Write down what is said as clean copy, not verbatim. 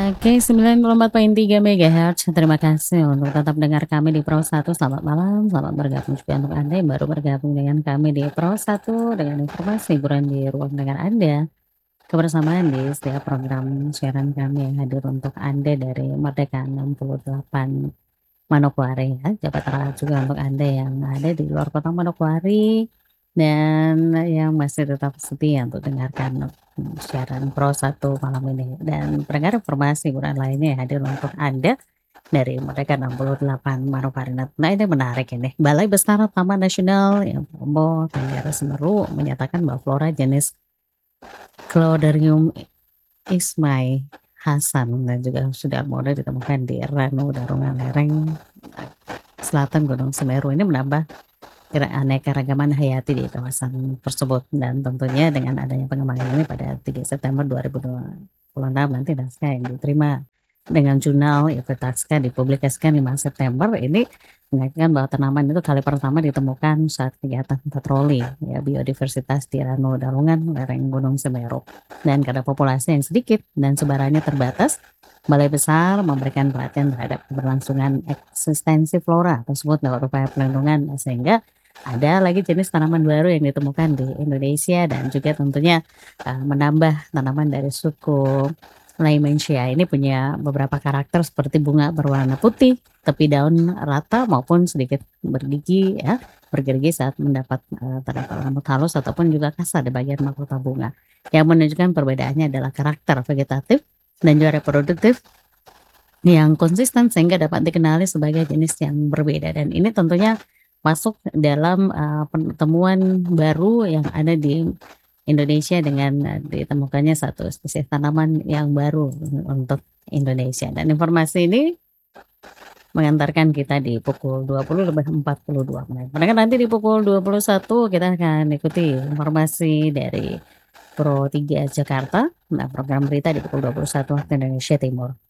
Oke, 94,3 MHz. Terima kasih untuk tetap dengar kami di Pro 1. Selamat malam, selamat bergabung juga untuk Anda yang baru bergabung dengan kami di Pro 1 dengan informasi hiburan di ruang dengar Anda. Kebersamaan di setiap program siaran kami yang hadir untuk Anda dari Merdeka 68 Manokwari ya. Jabat erat juga untuk Anda yang ada di luar kota Manokwari dan yang masih tetap setia untuk dengarkan siaran Pro 1 malam ini. Dan pendengar informasi hiburan lainnya yang hadir untuk Anda dari Merdeka 68 Manokwari. Nah, ini menarik ini. Balai Besar Taman Nasional yang Bromo Tengger Semeru menyatakan bahwa flora jenis Cloudarium ismai Hasan dan juga sudah mulai ditemukan di Ranu Darungan lereng selatan Gunung Semeru ini menambah aneka ragaman hayati di kawasan tersebut, dan tentunya dengan adanya pengembangan ini pada 3 September 2026 nanti naskah yang diterima dengan jurnal Ipitaska dipublikasikan 5 September ini mengatakan bahwa tanaman itu kali pertama ditemukan saat kegiatan patroli ya biodiversitas di Ranu Dalungan lereng Gunung Semeru, dan karena populasi yang sedikit dan sebarannya terbatas, Balai Besar memberikan perhatian terhadap keberlangsungan eksistensi flora tersebut lewat upaya pelindungan, sehingga ada lagi jenis tanaman baru yang ditemukan di Indonesia dan juga tentunya menambah tanaman dari suku Laimensia. Ini punya beberapa karakter seperti bunga berwarna putih, tepi daun rata maupun sedikit bergigi ya, bergerigi saat mendapat terdapat rambut halus ataupun juga kasar di bagian mahkota bunga. Yang menunjukkan perbedaannya adalah karakter vegetatif dan juga reproduktif yang konsisten sehingga dapat dikenali sebagai jenis yang berbeda, dan ini tentunya masuk dalam temuan baru yang ada di Indonesia dengan ditemukannya satu spesies tanaman yang baru untuk Indonesia, dan informasi ini mengantarkan kita di pukul 20:42 menit. Padahal nanti di pukul 21 kita akan ikuti informasi dari Pro 3 Jakarta, nah program berita di pukul 21 waktu Indonesia Timur.